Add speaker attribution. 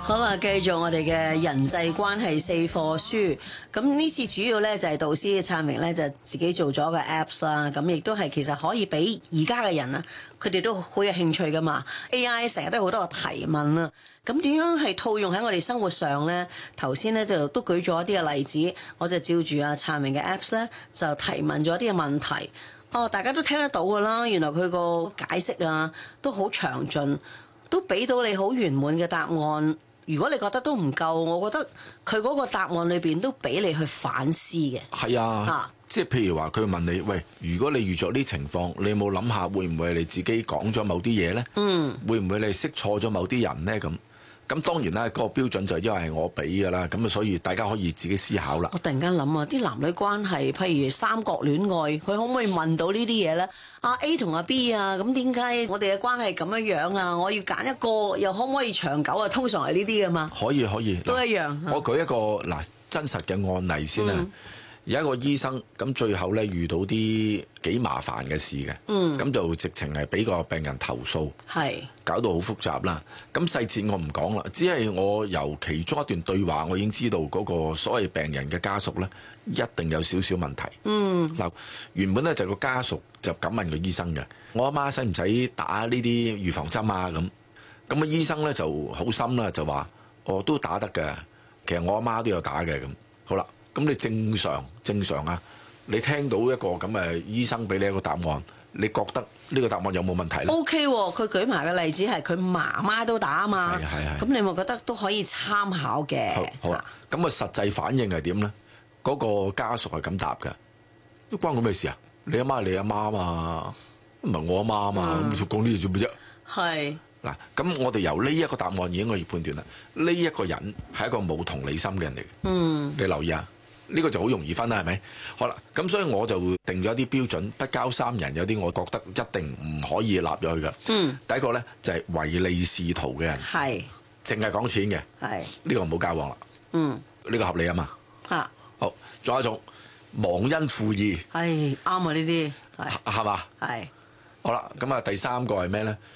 Speaker 1: 好啊，繼續我哋嘅人際關係4課書。咁呢次主要咧就係導師燦榮咧就自己做咗個 apps 啦。咁亦都係其實可以俾而家嘅人啊，佢哋都好有興趣噶嘛。AI 成日都有好多個提問啦。咁點樣係套用喺我哋生活上咧？頭先咧就都舉咗一啲嘅例子，我就照住阿燦榮嘅 apps 咧就提問咗一啲嘅問題。哦，大家都聽得到噶啦。原來佢個解釋啊都好詳盡，都俾到你好圓滿嘅答案。如果你覺得都唔夠，我覺得佢嗰個答案裏邊都俾你去反思嘅。
Speaker 2: 係啊，即係譬如話佢問你，喂，如果你遇咗呢情況，你有冇諗下會唔會係你自己講咗某啲嘢呢？會唔會你識錯咗某啲人呢？咁當然啦，個標準就因為係我俾㗎啦，咁啊所以大家可以自己思考啦。
Speaker 1: 我突然間諗啊，啲男女關係，譬如三角戀愛，佢可唔可以問到呢啲嘢呢？阿 A 同阿 B 啊，咁點解我哋嘅關係咁樣樣啊？我要揀一個，又可唔可以長久啊？通常係呢啲㗎嘛。可
Speaker 2: 以，
Speaker 1: 都一樣。
Speaker 2: 我舉一個真實嘅案例先啦。有一個醫生咁最後咧遇到啲幾麻煩嘅事嘅，咁就直情係俾個病人投訴，搞到好複雜啦。咁細節我唔講啦，只係我由其中一段對話，我已經知道嗰個所謂病人嘅家屬咧一定有少少問題。原本咧就個家屬就咁問個醫生嘅：我阿媽使唔使打呢啲預防針啊？咁個醫生咧就好心啦，就話：我都打得嘅，其實我阿媽都有打嘅。咁好啦。咁你正常啊？你聽到一個咁嘅醫生俾你一個答案，你覺得呢個答案有冇問題咧
Speaker 1: ？OK 喎，佢舉埋嘅例子係佢媽媽都打啊嘛。咁你咪覺得都可以參考嘅。
Speaker 2: 好啊。咁啊實際反應係點咧？嗰個家屬係咁答嘅，都關我咩事啊？你阿媽係你阿媽嘛，唔係我阿媽嘛，咁講呢嘢做咩啫？
Speaker 1: 係。
Speaker 2: 嗱，咁我哋由呢一個答案已經可以判斷啦，呢一個人係一個冇同理心嘅人嚟嘅。你留意下。呢個就好容易分啦，係咪？好啦，咁所以我就定咗一啲標準，不交三人，有啲我覺得一定唔可以納入去嘅。第一個呢，就係唯利是圖嘅人，淨係講錢嘅，呢個唔好交往啦。呢個合理啊嘛。好，仲有一種忘恩負義，
Speaker 1: 啱啊！呢啲
Speaker 2: 係嘛？
Speaker 1: 係。
Speaker 2: 好啦，咁啊第三個係咩呢？